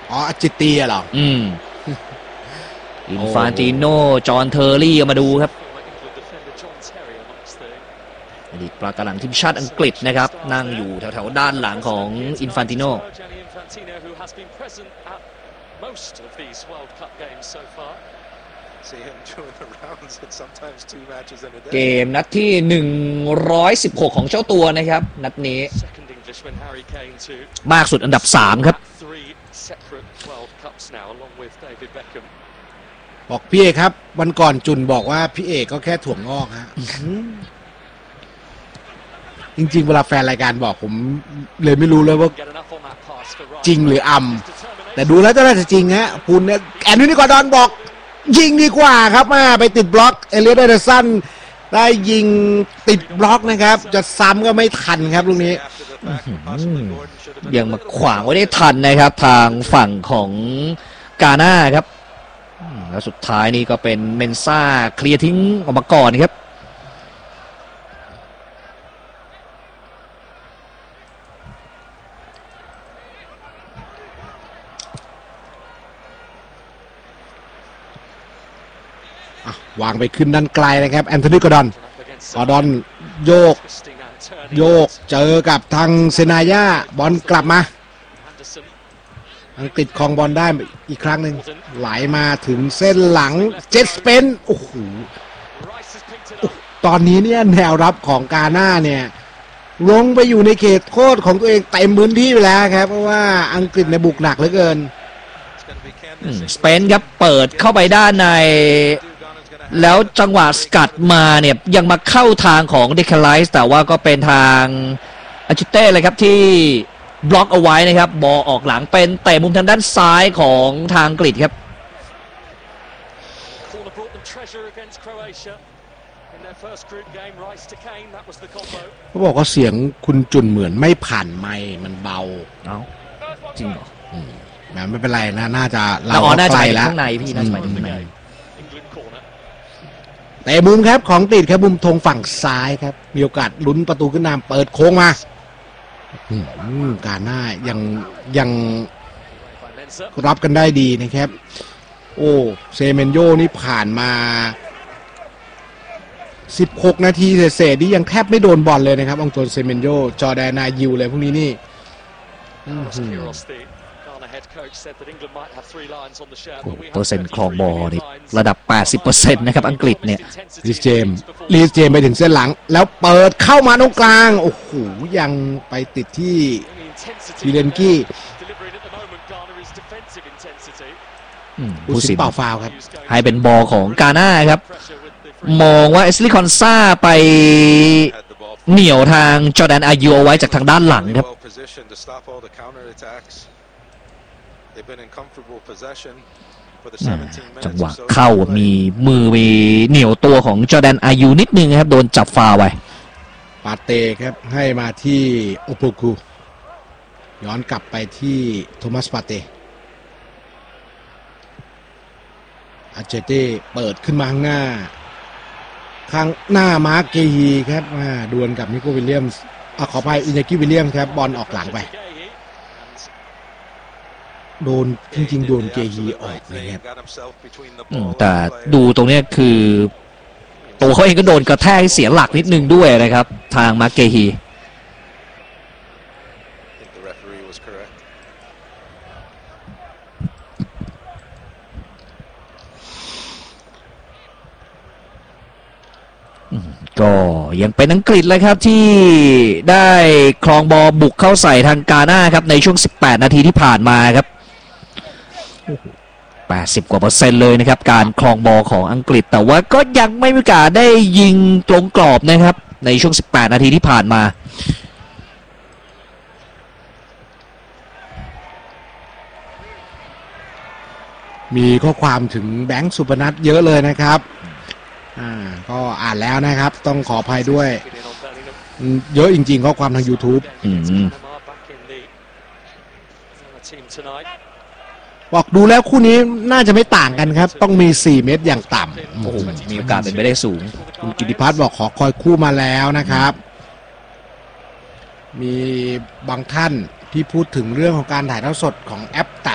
อ๋ออาจิตีเหรออินฟานติโนจอห์นเทอร์รี่มาดูครับอดีตปราการหลังทีมชาติอังกฤษนะครับนั่งอยู่แถวๆด้านหลังของอินฟานติโนเกมนัดที่116ของเจ้าตัวนะครับนัดนี้มากสุดอันดับ3ครับบอกพี่เอกครับวันก่อนจุนบอกว่าพี่เอกก็แค่ถั่วงอกฮะจริงๆเวลาแฟนรายการบอกผมเลยไม่รู้เลยว่าจริงหรือแต่ดูแล้วจะน่าจะจริงฮะคุณเนี่ยแอนนี่กว่าดอนบอกยิงดีกว่าครับมาไปติดบล็อกเอเลียด เอเดอร์สันได้ยิงติดบล็อกนะครับจะซ้ำก็ไม่ทันครับลูกนี้ยังมาขวางไว้ได้ทันนะครับทางฝั่งของกาน่าครับแล้วสุดท้ายนี่ก็เป็นเมนซ่าเคลียร์ทิ้งออกมาก่อนครับวางไปขึ้นด้านไกลนะครับแอนโทนีกอร์ดอนโยกเจอกับทางเซนายาบอลกลับมาอังกฤษครองบอลได้อีกครั้งหนึ่งไหลมาถึงเส้นหลังเจ็ตสเปนโอ้โหตอนนี้เนี่ยแนวรับของกาน่าเนี่ยลงไปอยู่ในเขตโทษของตัวเองเต็มพื้นที่ไปแล้วครับเพราะว่าอังกฤษในบุกหนักเหลือเกินสเปนครับเปิดเข้าไปด้านในแล้วจังหวะสกัดมาเนี่ยยังมาเข้าทางของเดคไลส์แต่ว่าก็เป็นทางอาชิเต้เลยครับที่บล็อกเอาไว้นะครับบอลออกหลังเป็นเตะมุมทางด้านซ้ายของทางอังกฤษครับเขาบอกว่าเสียงคุณจุนเหมือนไม่ผ่านไมค์มันเบาจริงเหรอไม่เป็นไรนะน่าจะเราน่าจะไปข้างในพี่น่าจะไปข้างในแต่มุมครับของติดครับมุมธงฝั่งซ้ายครับมีโอกาสลุ้นประตูขึ้นนำเปิดโค้งมาการหน้ายังรับกันได้ดีนะครับโอ้เซเมนโยนี่ผ่านมา16นาทีเศษๆนี่ยังแทบไม่โดนบอลเลยนะครับองโตนเซเมนโยจอร์แดนนายิวเลยพวกนี้นี่เปอร์เซ็นต์ครองบอลนี่ระดับ 80% นะครับอังกฤษเนี่ยลีสเจมไปถึงเส้นหลังแล้วเปิดเข้ามาตรงกลางโอ้โหยังไปติดที่ฟิเลนกี้ผู้สินเป่าฟาวครับให้เป็นบอลของกาน่าครับมองว่าเอสลีคอนซาไปเหนี่ยวทางจอร์แดนอายูเอาไว้จากทางด้านหลังครับจังหวะเข้ามีมือมีเหนี่ยวตัวของจอร์แดนอายูนิดนึงครับโดนจับฟาวไว้ปาเต้ครับให้มาที่โอโปกุย้อนกลับไปที่โทมัสปาเต้อาเจเต้เปิดขึ้นมาข้างหน้ามาร์กเกฮีครับดวลกับนิโควิลเลียมส์ขออภัยอินากิวิลเลียมส์ครับบอลออกหลังไปโดนจริงๆโดนเกฮีออกเลยครับแต่ดูตรงนี้คือตัวเขาเองก็โดนกระแทกเสียหลักนิดนึงด้วยนะครับทางมาร์กเกฮีก็ยังเป็นอังกฤษเลยครับที่ได้ครองบอลบุกเข้าใส่ทางกาน่าครับในช่วง18นาทีที่ผ่านมาครับ80%กว่าเลยนะครับการครองบอลของอังกฤษแต่ว่าก็ยังไม่มีโอกาสได้ยิงตรงกรอบนะครับในช่วง18นาทีที่ผ่านมามีข้อความถึงแบงค์สุพนัทเยอะเลยนะครับก็อ่านแล้วนะครับต้องขออภัยด้วยเยอะจริงๆข้อความทาง YouTube บอกดูแล้วคู่นี้น่าจะไม่ต่างกันครับต้องมี4เมตรอย่างต่ำโอ้โหมีโอกาสเป็นไปได้สูงคุณกิติพัฒน์บอกขอคอยคู่มาแล้วนะครับมีบางท่านที่พูดถึงเรื่องของการถ่ายทอดสดของแอปตัด